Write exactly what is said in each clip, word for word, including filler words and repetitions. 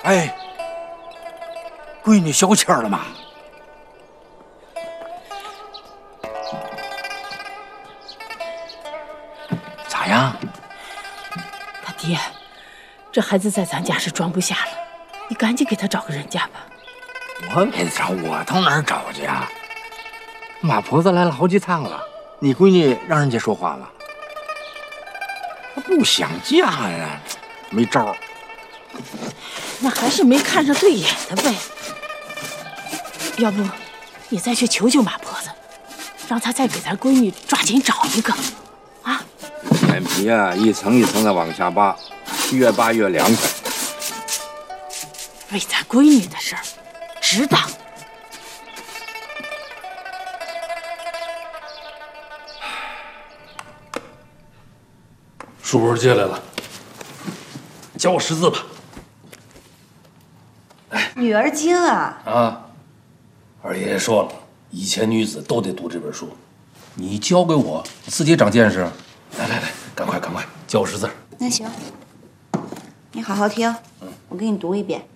哎，闺女消气儿了吗？咋样？ 他爹，这孩子在咱家是装不下了，你赶紧给他找个人家吧。 我给他找，我到哪儿找去啊？马婆子来了好几趟了，你闺女让人家说话了，她不想嫁呀，没招儿。 那还是没看上对眼的呗。要不，你再去求求马婆子，让她再给咱闺女抓紧找一个，啊！ 脸皮啊，一层一层的往下扒，越扒越凉快。 为咱闺女的事儿，值当。 书本借来了，教我识字吧。哎， 女儿经啊！ 啊，二爷爷说了，以前女子都得读这本书。你教给我，自己长见识。来来来，赶快赶快，教我识字。 那行，你好好听，我给你读一遍。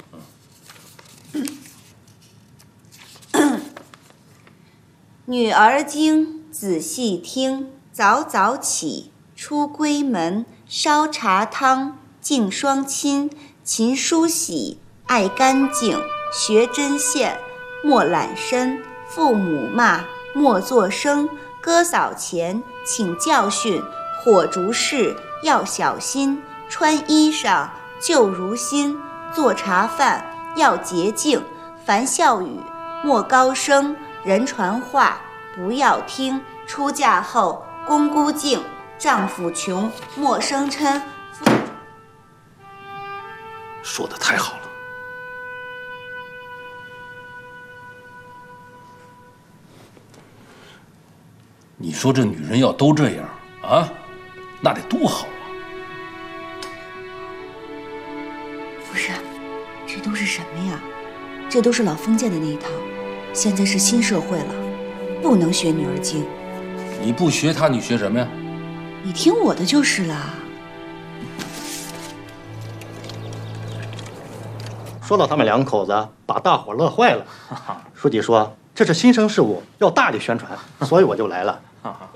女儿经，仔细听，早早起，出闺门，烧茶汤，敬双亲，勤梳洗，爱干净，学针线，莫懒身，父母骂，莫作声，哥嫂前请教训，火烛事要小心，穿衣裳旧如新，做茶饭要洁净，凡笑语莫高声，人传话不要听，出嫁后恭姑敬，丈夫穷莫生嗔。 说的太好了。你说这女人要都这样啊，那得多好啊！ 不是，这都是什么呀？这都是老封建的那一套，现在是新社会了，不能学女儿经。 你不学她，你学什么呀？ 你听我的就是了。 说到他们两口子，把大伙乐坏了。书记说这是新生事物，要大力宣传，所以我就来了。